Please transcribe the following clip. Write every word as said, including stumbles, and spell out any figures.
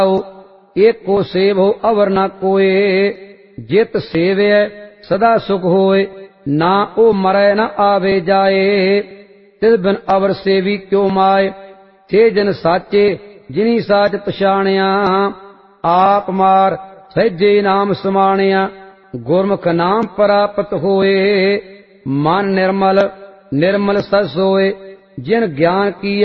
एको save हो अवर ना कोय, जित सेव्य सदा सुख होय, ना ओ मरै न आवे जाए। तिस बिन अवर सेवी क्यों माय, थे जन साचे जिनी साच पछाणिया। आप मार सहजे नाम समाणिया, गुरमुख नाम प्राप्त होए। मन निर्मल निर्मल सस होए, जिन ज्ञान की